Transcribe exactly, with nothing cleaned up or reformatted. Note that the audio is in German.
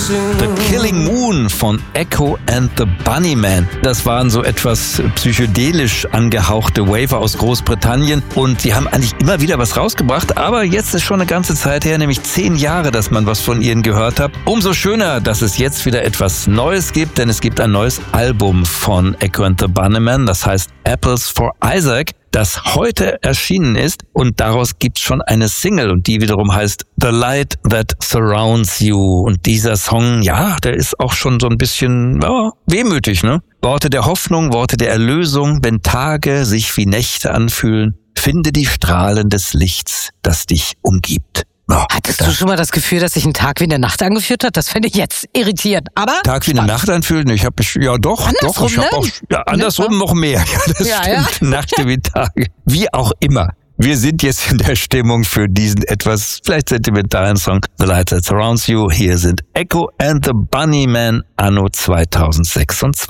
The Killing Moon von Echo and the Bunnymen. Das waren so etwas psychedelisch angehauchte Waver aus Großbritannien und die haben eigentlich immer wieder was rausgebracht, aber jetzt ist schon eine ganze Zeit her, nämlich zehn Jahre, dass man was von ihnen gehört hat. Umso schöner, dass es jetzt wieder etwas Neues gibt, denn es gibt ein neues Album von Echo and the Bunnymen, das heißt Apples for Isaac, das heute erschienen ist und daraus gibt's schon eine Single und die wiederum heißt The Light That Surrounds You und dieser Song, ja, der ist auch schon so ein bisschen ja, wehmütig, ne? Worte der Hoffnung, Worte der Erlösung, wenn Tage sich wie Nächte anfühlen, finde die Strahlen des Lichts, das dich umgibt. Oh, Hattest du schon mal das Gefühl, dass sich ein Tag wie eine Nacht angefühlt hat? Das fände ich jetzt irritierend. Aber Tag wie eine Nacht anfühlen? Ich habe mich ja doch, andersrum, doch, ich habe ne? auch ja, andersrum noch mehr. Ja, das ja, stimmt. Ja. Nacht wie Tage. Wie auch immer. Wir sind jetzt in der Stimmung für diesen etwas vielleicht sentimentalen Song The Light That Surrounds You. Hier sind Echo and the Bunnymen anno zweitausendsechsundzwanzig.